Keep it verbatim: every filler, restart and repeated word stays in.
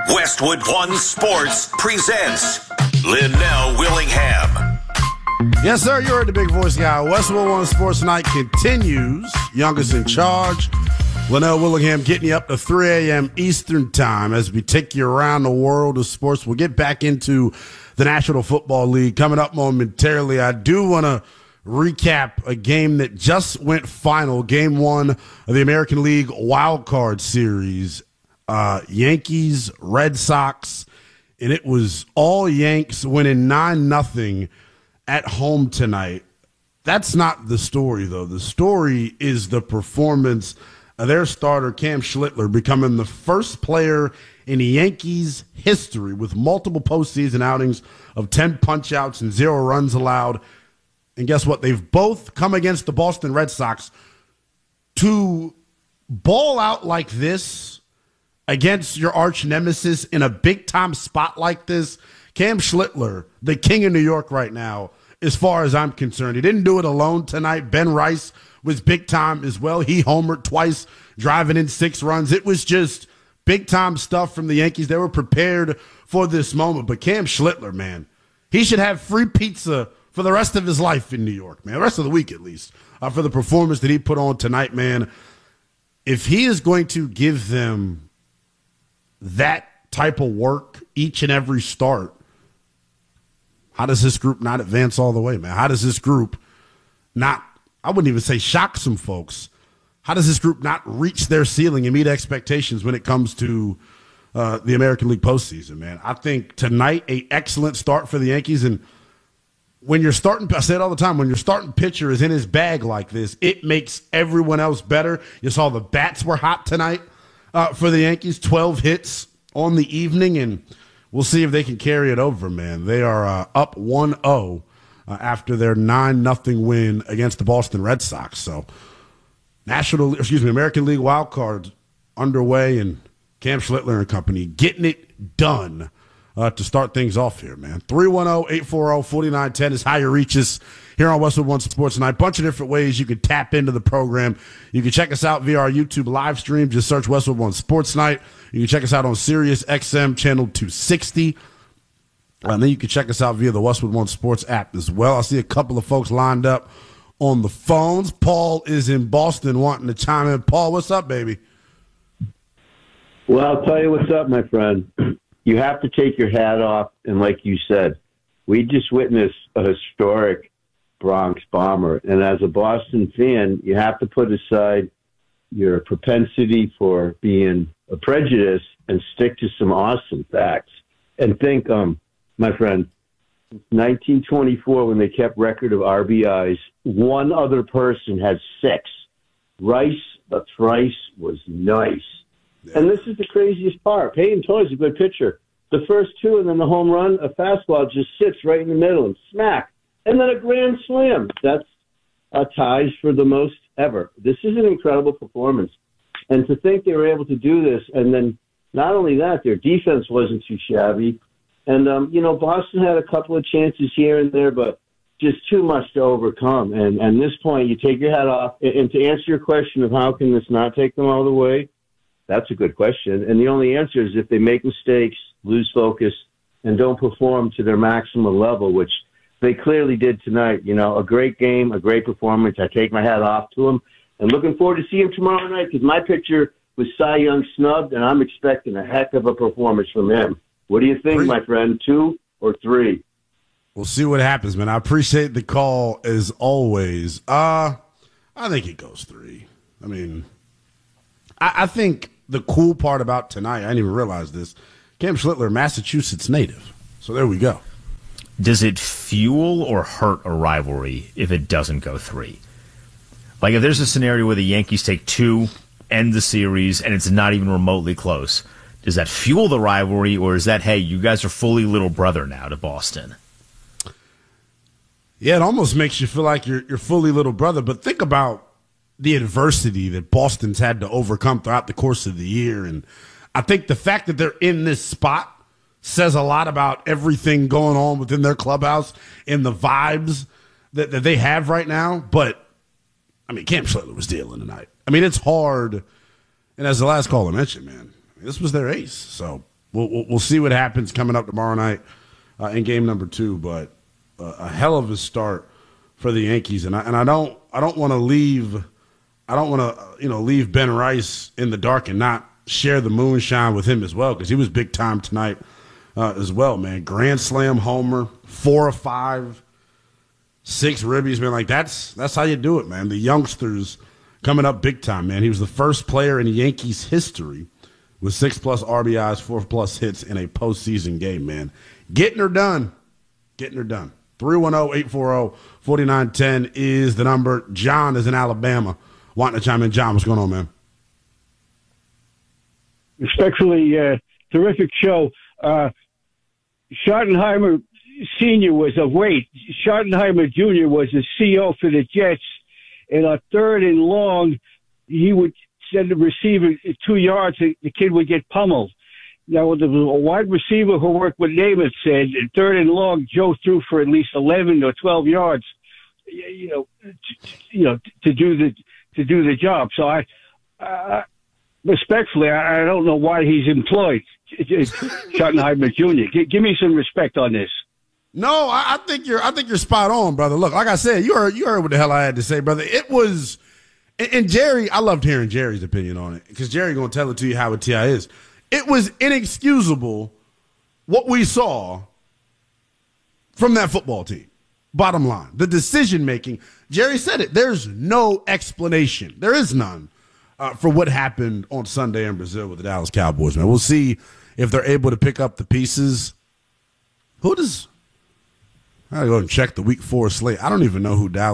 Westwood One Sports presents Linnell Willingham. Yes, sir. You heard the big voice guy. Westwood One Sports Night continues. Youngest in charge. Linnell Willingham getting you up to three a.m. Eastern time as we take you around the world of sports. We'll get back into the National Football League coming up momentarily. I do want to recap a game that just went final, game one of the American League Wild Card Series. Uh, Yankees, Red Sox, and it was all Yanks winning nine nothing at home tonight. That's not the story, though. The story is the performance of their starter, Cam Schlittler, becoming the first player in the Yankees' history with multiple postseason outings of ten punch-outs and zero runs allowed. And guess what? They've both come against the Boston Red Sox to ball out like this against your arch nemesis in a big-time spot like this. Cam Schlittler, the king of New York right now, as far as I'm concerned. He didn't do it alone tonight. Ben Rice was big-time as well. He homered twice, driving in six runs. It was just big-time stuff from the Yankees. They were prepared for this moment. But Cam Schlittler, man, he should have free pizza for the rest of his life in New York, man, the rest of the week at least, uh, for the performance that he put on tonight, man. If he is going to give them that type of work each and every start, how does this group not advance all the way, man? How does this group not, I wouldn't even say shock some folks, how does this group not reach their ceiling and meet expectations when it comes to uh, the American League postseason, man? I think tonight, a excellent start for the Yankees. And when you're starting, I say it all the time, when your starting pitcher is in his bag like this, it makes everyone else better. You saw the bats were hot tonight uh, for the Yankees, twelve hits on the evening, and we'll see if they can carry it over, man. They are uh, up one oh uh, after their nine nothing win against the Boston Red Sox. So, National, excuse me, American League wild card underway, and Cam Schlittler and company getting it done uh, to start things off here, man. three one zero, eight four zero, four nine one zero is how you reach us here on Westwood One Sports Night. Bunch of different ways you can tap into the program. You can check us out via our YouTube live stream. Just search Westwood One Sports Night. You can check us out on Sirius X M channel two sixty. And then you can check us out via the Westwood One Sports app as well. I see a couple of folks lined up on the phones. Paul is in Boston wanting to chime in. Paul, what's up, baby? Well, I'll tell you what's up, my friend. You have to take your hat off, and like you said, we just witnessed a historic Bronx bomber. And as a Boston fan, you have to put aside your propensity for being a prejudice and stick to some awesome facts. And think, um, my friend, since nineteen twenty-four, when they kept record of R B Is, one other person had six. Rice, the thrice was nice. Yeah. And this is the craziest part. Peyton Toy's a good pitcher. The first two, and then the home run, a fastball just sits right in the middle and smack. And then a grand slam. That's uh, ties for the most ever. This is an incredible performance. And to think they were able to do this, and then not only that, their defense wasn't too shabby. And, um, you know, Boston had a couple of chances here and there, but just too much to overcome. And, and at this point, you take your hat off. And, and to answer your question of how can this not take them all the way, that's a good question. And the only answer is if they make mistakes, lose focus, and don't perform to their maximum level, which they clearly did tonight. You know, a great game, a great performance. I take my hat off to them. And looking forward to seeing him tomorrow night because my pitcher was Cy Young snubbed, and I'm expecting a heck of a performance from him. What do you think, three. my friend? Two or three? We'll see what happens, man. I appreciate the call as always. Uh, I think it goes three. I mean, I, I think the cool part about tonight, I didn't even realize this, Cam Schlittler, Massachusetts native. So there we go. Does it fuel or hurt a rivalry if it doesn't go three? Like if there's a scenario where the Yankees take two, end the series, and it's not even remotely close, does that fuel the rivalry, or is that, hey, you guys are fully little brother now to Boston? Yeah, it almost makes you feel like you're you're fully little brother. But think about the adversity that Boston's had to overcome throughout the course of the year. And I think the fact that they're in this spot says a lot about everything going on within their clubhouse and the vibes that, that they have right now. But, I mean, Cam Schlittler was dealing tonight. I mean, it's hard. And as the last caller mentioned, man, this was their ace. So we'll, we'll, we'll see what happens coming up tomorrow night uh, in game number two. But uh, a hell of a start for the Yankees, and I, and I don't I don't want to leave I don't want to you know leave Ben Rice in the dark and not share the moonshine with him as well, because he was big time tonight uh, as well, man. Grand slam homer, four or five, six ribbies, man. Like that's that's how you do it, man. The youngsters coming up big time, man. He was the first player in Yankees history with six plus R B Is, four plus hits in a postseason game, man. Getting her done, getting her done. three one zero, eight four zero, four nine one zero is the number. John is in Alabama wanting to chime in. John, what's going on, man? Respectfully, uh, terrific show. Uh, Schottenheimer Senior was a wait. Schottenheimer Junior was the C O for the Jets. And on third and long, he would send the receiver two yards. The kid would get pummeled. Now, the wide receiver who worked with Namath said, at third and long, Joe threw for at least eleven or twelve yards. You know, to, you know, to do the to do the job. So I. Uh, Respectfully, I don't know why he's employed, Schottenheimer Junior G- give me some respect on this. No, I, I think you're. I think you're spot on, brother. Look, like I said, you heard. You heard what the hell I had to say, brother. It was, and, and Jerry. I loved hearing Jerry's opinion on it, because Jerry gonna tell it to you how a T I is. It was inexcusable what we saw from that football team. Bottom line, the decision making. Jerry said it. There's no explanation. There is none. Uh, for what happened on Sunday in Brazil with the Dallas Cowboys, man. We'll see if they're able to pick up the pieces. Who does – I got to go and check the week four slate. I don't even know who Dallas